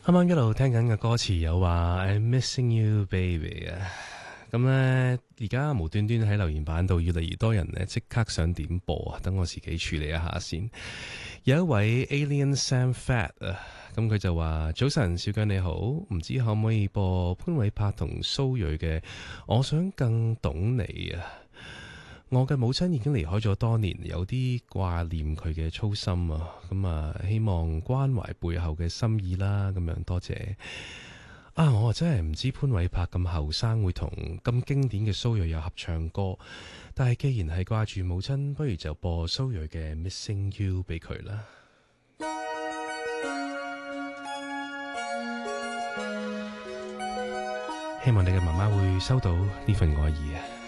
啱啱一路聽緊嘅歌詞有話 I'm missing you baby 啊，咁呢，而家無端端喺留言板度越嚟越多人呢即刻想點播啊，等我自己處理一下先。有一位 Alien Sam Fat 啊，咁佢就話早晨小姜你好，唔知可唔可以播潘瑋柏同蘇芮嘅我想更懂你啊。我嘅母親已經離開咗多年，有啲掛念佢嘅操心啊，咁啊希望關懷背後嘅心意啦，咁樣多謝。啊，我真係唔知潘瑋柏咁後生會同咁經典嘅蘇芮有合唱歌，但係既然係掛住母親，不如就播蘇芮嘅 Missing You 俾佢啦。希望你嘅媽媽會收到呢份愛意啊！